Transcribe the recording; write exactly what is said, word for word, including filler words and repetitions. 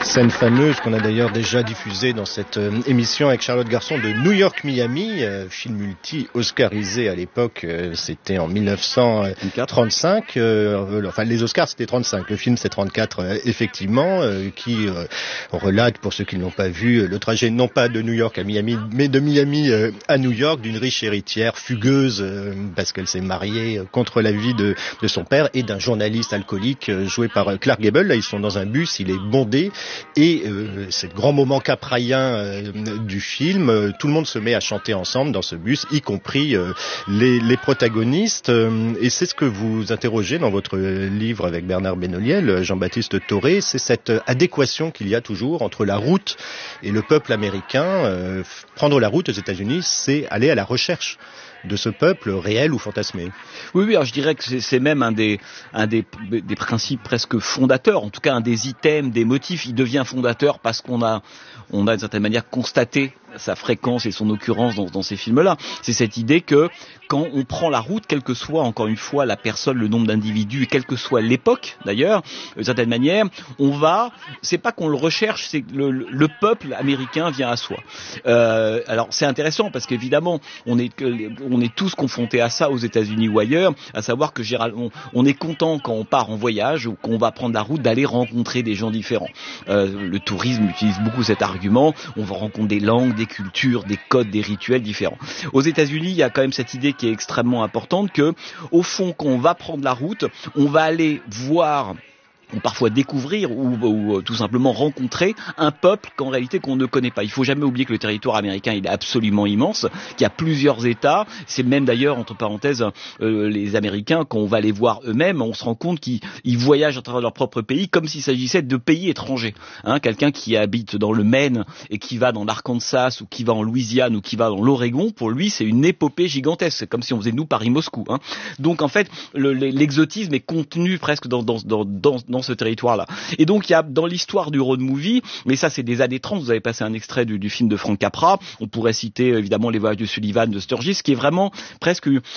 Scène fameuse qu'on a d'ailleurs déjà diffusée dans cette euh, émission avec Charlotte Garçon de New York Miami, euh, film multi-oscarisé à l'époque, euh, c'était en dix-neuf cent trente-cinq, euh, enfin les Oscars c'était trente-cinq, le film c'est trente-quatre euh, effectivement, euh, qui euh, relate, pour ceux qui ne l'ont pas vu, le trajet non pas de New York à Miami, mais de Miami euh, à New York, d'une riche héritière fugueuse, euh, parce qu'elle s'est mariée contre l'avis de, de son père, et d'un journaliste alcoolique euh, joué par euh, Clark Gable. Là ils sont dans un bus, il est bondé, et euh, c'est le grand moment capraïen euh, du film, euh, tout le monde se met à chanter ensemble dans ce bus, y compris euh, les, les protagonistes, euh, et c'est ce que vous interrogez dans votre livre avec Bernard Benoliel, Jean-Baptiste Toré, c'est cette adéquation qu'il y a toujours entre la route et le peuple américain. Euh, prendre la route aux États-Unis, c'est aller à la recherche de ce peuple réel ou fantasmé. Oui, oui, alors je dirais que c'est, c'est même un des, un des, des principes presque fondateurs, en tout cas un des items, des motifs. Il devient fondateur parce qu'on a, on a d'une certaine manière constaté sa fréquence et son occurrence dans, dans ces films-là. C'est cette idée que quand on prend la route, quelle que soit encore une fois la personne, le nombre d'individus, et quelle que soit l'époque d'ailleurs, d'une certaine manière, on va, c'est pas qu'on le recherche, c'est que le, le peuple américain vient à soi. Euh, alors c'est intéressant parce qu'évidemment on est, on est tous confrontés à ça aux États-Unis ou ailleurs, à savoir que généralement on, on est content quand on part en voyage ou qu'on va prendre la route d'aller rencontrer des gens différents. Euh, le tourisme utilise beaucoup cet argument, on va rencontrer des langues, des cultures, des codes, des rituels différents. Aux États-Unis, il y a quand même cette idée qui est extrêmement importante que, au fond, quand on va prendre la route, on va aller voir ou parfois découvrir ou, ou, ou tout simplement rencontrer un peuple qu'en réalité qu'on ne connaît pas. Il faut jamais oublier que le territoire américain il est absolument immense, qu'il y a plusieurs États. C'est même d'ailleurs, entre parenthèses, euh, les Américains, quand on va les voir eux-mêmes, on se rend compte qu'ils ils voyagent à travers leur propre pays comme s'il s'agissait de pays étrangers. Hein, quelqu'un qui habite dans le Maine et qui va dans l'Arkansas ou qui va en Louisiane ou qui va dans l'Oregon, pour lui c'est une épopée gigantesque. C'est comme si on faisait nous Paris-Moscou. Hein. Donc en fait, le, l'exotisme est contenu presque dans, dans, dans, dans, dans ce territoire-là. Et donc il y a dans l'histoire du road movie, mais ça c'est des années trente, vous avez passé un extrait du, du film de Frank Capra, on pourrait citer évidemment Les Voyages de Sullivan de Sturgis, qui est vraiment presque